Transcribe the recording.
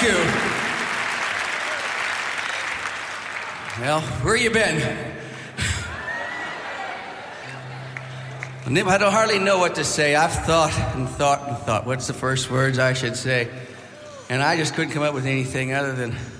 you. Well, where you been? I don't hardly know what to say. I've thought and thought and thought. What's the first words I should say? And I just couldn't come up with anything other than